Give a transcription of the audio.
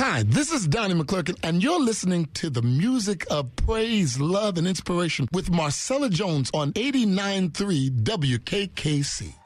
Hi, this is Donnie McClurkin, and you're listening to the music of praise, love, and inspiration with Marcella Jones on 89.3 WKKC.